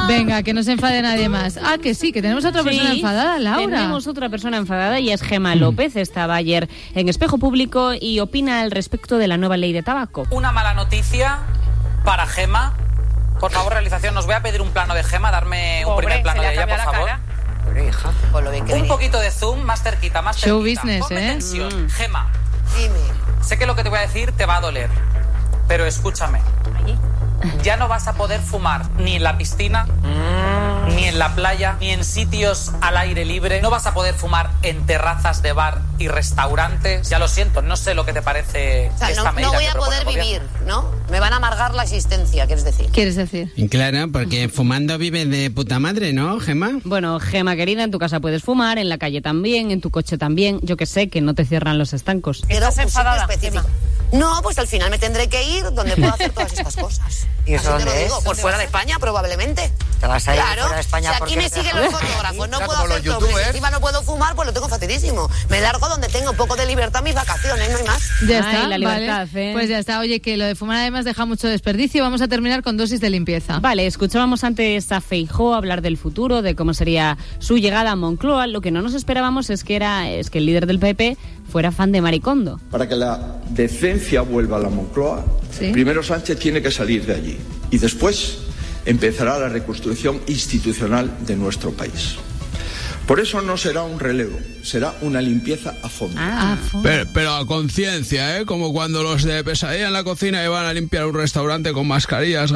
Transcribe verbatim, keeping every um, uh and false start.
Venga, que no se enfade nadie más. Ah, que sí, que tenemos otra persona Sí, enfadada, Laura. Tenemos otra persona enfadada y es Gemma López. Estaba ayer en Espejo Público y opina al respecto de la nueva ley de tabaco. Una mala noticia para Gemma. Por favor, realización, nos voy a pedir un plano de Gemma, darme un Pobre, primer plano se le de ha ella, por cambiado la favor. cara. Pero hija, con lo bien que Un venía. poquito de zoom, más cerquita, más cerquita. Show business, Ponme ¿eh? tensión. Mm. Gemma, Dime. sé que lo que te voy a decir te va a doler, pero escúchame. Allí. Ya no vas a poder fumar ni en la piscina, ni en la playa, ni en sitios al aire libre. No vas a poder fumar en terrazas de bar y restaurantes. Ya lo siento, no sé lo que te parece O sea, esta no, medida no voy que a propone poder el vivir, gobierno. ¿no? Me van a amargar la existencia, ¿quieres decir? ¿Quieres decir? Claro, porque fumando vive de puta madre, ¿no, Gemma? Bueno, Gemma querida, en tu casa puedes fumar, en la calle también, en tu coche también. Yo que sé, que no te cierran los estancos. Quiero ¿Estás un sitio enfadada, específico. No, pues al final me tendré que ir donde pueda hacer todas estas cosas. ¿Y eso dónde te lo es? digo, por ¿Dónde fuera vas de a- España probablemente. Te vas a ir Claro, fuera de España si aquí porque me no te siguen dejan los fotógrafos, no Mira, puedo como hacer los topless, youtubers. encima no puedo fumar, pues lo tengo facilísimo. Me largo donde tengo un poco de libertad mis vacaciones, no hay más. Ya Ay, está, la libertad, vale. ¿eh? Pues ya está. Oye, que lo de fumar además deja mucho desperdicio. Vamos a terminar con dosis de limpieza. Vale, escuchábamos antes a Feijóo hablar del futuro, de cómo sería su llegada a Moncloa. Lo que no nos esperábamos es que era es que el líder del P P fuera fan de Maricondo. Para que la decencia vuelva a la Moncloa, Sí. primero Sánchez tiene que salir de allí y después empezará la reconstrucción institucional de nuestro país. Por eso no será un relevo, será una limpieza a fondo. Ah, Pero, pero a conciencia, ¿eh? Como cuando los de Pesadilla en la cocina iban a limpiar un restaurante con mascarillas,